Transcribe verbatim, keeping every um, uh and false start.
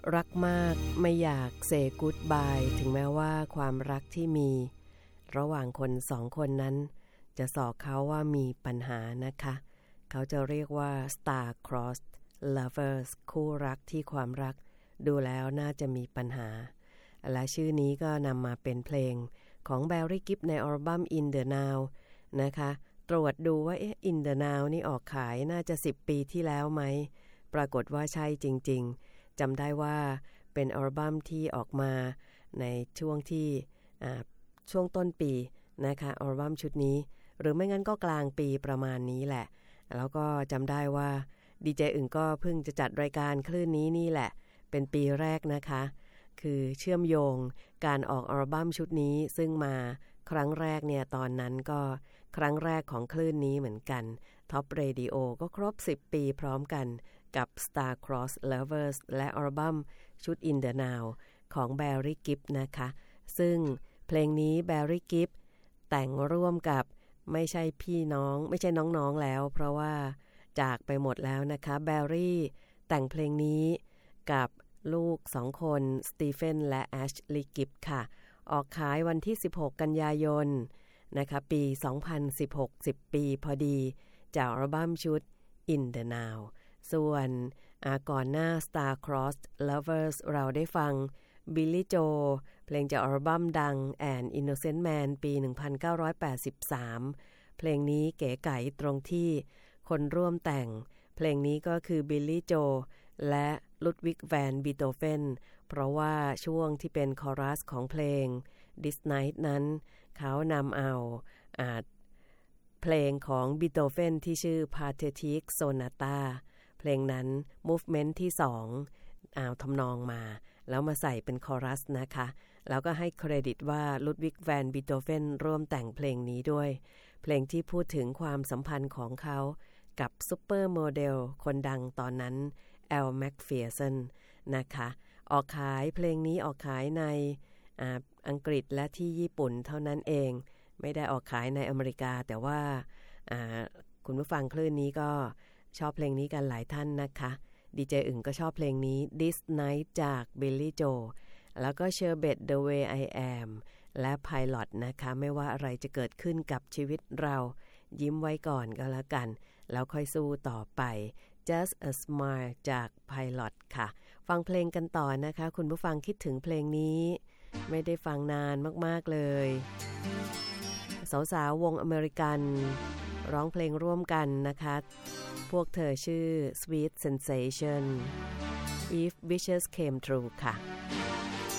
รักมากไม่อยากเซย์กู๊ดบายถึงแม้ว่าความรักที่มีระหว่างคนสองคนนั้นจะสอกเขาว่ามีปัญหานะคะเขาจะเรียกว่า star-crossed lovers คู่รักที่ความรักดูแล้วน่าจะมีปัญหาและชื่อนี้ก็นำมาเป็นเพลงของแบร์รี่กิฟในอัลบั้ม In the Now นะคะตรวจดูว่าเอ๊ะ In the Now นี่ออกขายน่าจะสิบปีที่แล้วไหมปรากฏว่าใช่จริงๆจำได้ว่าเป็นอัลบั้มที่ออกมาในช่วงที่ช่วงต้นปีนะคะอัลบั้มชุดนี้หรือไม่งั้นก็กลางปีประมาณนี้แหละแล้วก็จำได้ว่าดีเจอึ่งก็เพิ่งจะจัดรายการคลื่นนี้นี่แหละเป็นปีแรกนะคะคือเชื่อมโยงการออกอัลบั้มชุดนี้ซึ่งมาครั้งแรกเนี่ยตอนนั้นก็ครั้งแรกของคลื่นนี้เหมือนกันท็อปเรดิโอก็ครบสิบปีพร้อมกันกับ Star-Crossed Lovers และอัลบั้มชุด In the Now ของ Barry Gibb นะคะซึ่งเพลงนี้ Barry Gibb แต่งร่วมกับไม่ใช่พี่น้องไม่ใช่น้องๆแล้วเพราะว่าจากไปหมดแล้วนะคะ Barry แต่งเพลงนี้กับลูกสองคนสตีเฟนและแอชลีย์กิฟค่ะออกขายวันที่สิบหกกันยายนนะคะปีสองพันสิบหก สิบปีพอดีจากอัลบั้มชุด In the Now ส่วนก่อนหน้า Star-Crossed Lovers เราได้ฟัง Billy Joel เพลงจากอัลบั้มดัง An Innocent Man ปีหนึ่งพันเก้าร้อยแปดสิบสามเพลงนี้เก๋ไก๋ตรงที่คนร่วมแต่งเพลงนี้ก็คือ Billy Joel และลุดวิกแวนบีโธเฟนเพราะว่าช่วงที่เป็นคอรัสของเพลง This Night นั้นเขานำเอาอาเพลงของบีโธเฟนที่ชื่อ Pathetic Sonata เพลงนั้น movement ที่สองเอาทำนองมาแล้วมาใส่เป็นคอรัสนะคะแล้วก็ให้เครดิตว่าลุดวิกแวนบีโธเฟนร่วมแต่งเพลงนี้ด้วยเพลงที่พูดถึงความสัมพันธ์ของเขากับซุปเปอร์โมเดลคนดังตอนนั้นแอล แม็กเฟียร์สันนะคะออกขายเพลงนี้ออกขายในอ่าอังกฤษและที่ญี่ปุ่นเท่านั้นเองไม่ได้ออกขายในอเมริกาแต่ว่าอ่าคุณผู้ฟังคลื่นนี้ก็ชอบเพลงนี้กันหลายท่านนะคะดีเจอึ่งก็ชอบเพลงนี้ This Night จาก Billy Joel แล้วก็ Sherbet The Way I Am และ Pilot นะคะไม่ว่าอะไรจะเกิดขึ้นกับชีวิตเรายิ้มไว้ก่อนก็แล้วกันแล้วค่อยสู้ต่อไปJust a Smile จาก Pilot ค่ะฟังเพลงกันต่อนะคะคุณผู้ฟังคิดถึงเพลงนี้ไม่ได้ฟังนานมากๆเลยสาวๆวงอเมริกันร้องเพลงร่วมกันนะคะพวกเธอชื่อ Sweet Sensation If Wishes Came True ค่ะ